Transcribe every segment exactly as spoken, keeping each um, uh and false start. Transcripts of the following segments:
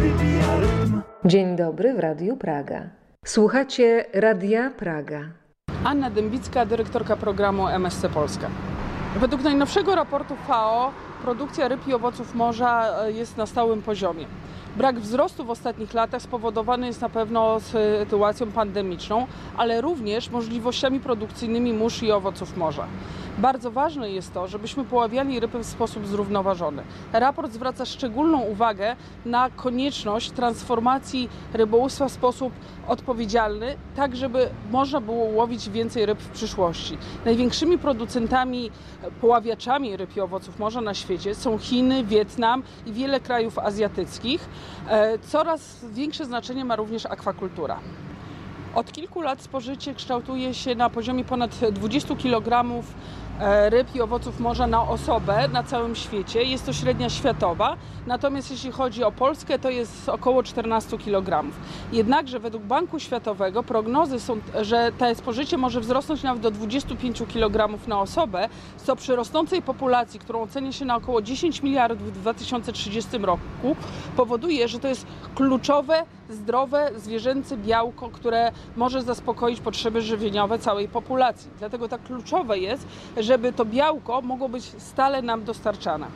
wybija rytm. Dzień dobry w Radiu Praga. Słuchacie Radia Praga. Anna Dębicka, dyrektorka programu M S C Polska. Według najnowszego raportu F A O produkcja ryb i owoców morza jest na stałym poziomie. Brak wzrostu w ostatnich latach spowodowany jest na pewno sytuacją pandemiczną, ale również możliwościami produkcyjnymi mórz i owoców morza. Bardzo ważne jest to, żebyśmy poławiali ryby w sposób zrównoważony. Raport zwraca szczególną uwagę na konieczność transformacji rybołówstwa w sposób odpowiedzialny, tak żeby można było łowić więcej ryb w przyszłości. Największymi producentami, poławiaczami ryb i owoców morza na świecie są Chiny, Wietnam i wiele krajów azjatyckich. Coraz większe znaczenie ma również akwakultura. Od kilku lat spożycie kształtuje się na poziomie ponad dwudziestu kilogramów ryb i owoców morza na osobę na całym świecie. Jest to średnia światowa, natomiast jeśli chodzi o Polskę, to jest około czternastu kilogramów. Jednakże według Banku Światowego prognozy są, że to spożycie może wzrosnąć nawet do dwudziestu pięciu kilogramów na osobę, co przy rosnącej populacji, którą ocenia się na około dziesięć miliardów w dwa tysiące trzydziestym roku, powoduje, że to jest kluczowe, zdrowe, zwierzęce białko, które może zaspokoić potrzeby żywieniowe całej populacji. Dlatego tak kluczowe jest, żeby to białko mogło być stale nam dostarczane.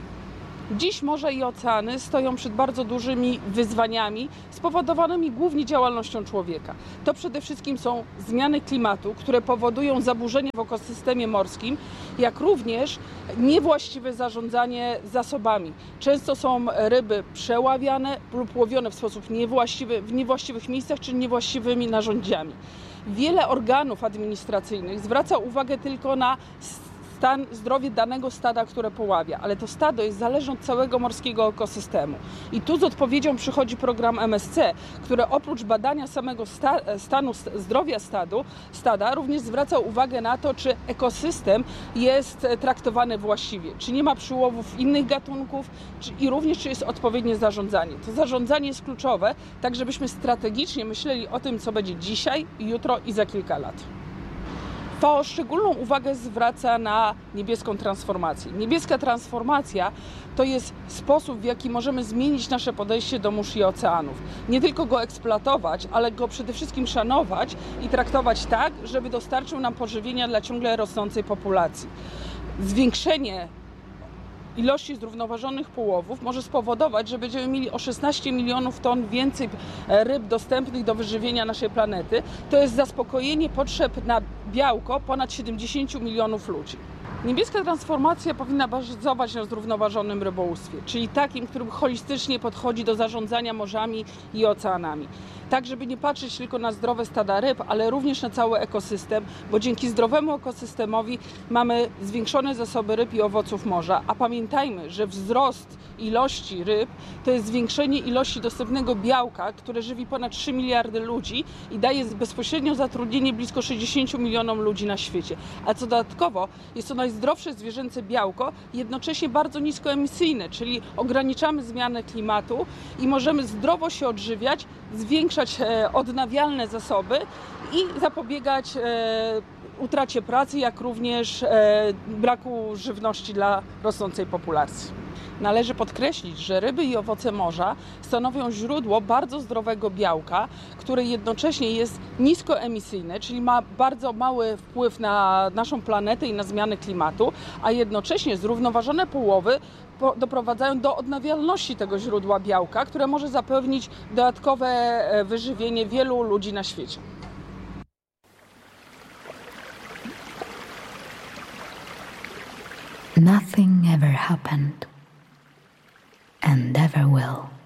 Dziś morze i oceany stoją przed bardzo dużymi wyzwaniami spowodowanymi głównie działalnością człowieka. To przede wszystkim są zmiany klimatu, które powodują zaburzenia w ekosystemie morskim, jak również niewłaściwe zarządzanie zasobami. Często są ryby przeławiane lub łowione w sposób niewłaściwy, w niewłaściwych miejscach czy niewłaściwymi narzędziami. Wiele organów administracyjnych zwraca uwagę tylko na stan, zdrowie danego stada, które poławia, ale to stado jest zależne od całego morskiego ekosystemu. I tu z odpowiedzią przychodzi program M S C, który oprócz badania samego sta, stanu zdrowia stadu, stada również zwraca uwagę na to, czy ekosystem jest traktowany właściwie, czy nie ma przyłowów innych gatunków czy, i również czy jest odpowiednie zarządzanie. To zarządzanie jest kluczowe, tak żebyśmy strategicznie myśleli o tym, co będzie dzisiaj, jutro i za kilka lat. F A O szczególną uwagę zwraca na niebieską transformację. Niebieska transformacja to jest sposób, w jaki możemy zmienić nasze podejście do mórz i oceanów. Nie tylko go eksploatować, ale go przede wszystkim szanować i traktować tak, żeby dostarczył nam pożywienia dla ciągle rosnącej populacji. Zwiększenie ilości zrównoważonych połowów może spowodować, że będziemy mieli o szesnaście milionów ton więcej ryb dostępnych do wyżywienia naszej planety. To jest zaspokojenie potrzeb na białko ponad siedemdziesięciu milionów ludzi. Niebieska transformacja powinna bazować na zrównoważonym rybołówstwie, czyli takim, który holistycznie podchodzi do zarządzania morzami i oceanami. Tak, żeby nie patrzeć tylko na zdrowe stada ryb, ale również na cały ekosystem, bo dzięki zdrowemu ekosystemowi mamy zwiększone zasoby ryb i owoców morza. A pamiętajmy, że wzrost ilości ryb to jest zwiększenie ilości dostępnego białka, które żywi ponad trzy miliardy ludzi i daje bezpośrednio zatrudnienie blisko sześćdziesięciu milionom ludzi na świecie. A co dodatkowo jest to najzdrowsze zwierzęce białko, jednocześnie bardzo niskoemisyjne, czyli ograniczamy zmianę klimatu i możemy zdrowo się odżywiać, zwiększać odnawialne zasoby i zapobiegać utracie pracy, jak również braku żywności dla rosnącej populacji. Należy podkreślić, że ryby i owoce morza stanowią źródło bardzo zdrowego białka, które jednocześnie jest niskoemisyjne, czyli ma bardzo mały wpływ na naszą planetę i na zmiany klimatu, a jednocześnie zrównoważone połowy doprowadzają do odnawialności tego źródła białka, które może zapewnić dodatkowe wyżywienie wielu ludzi na świecie. Nothing ever happened and never will.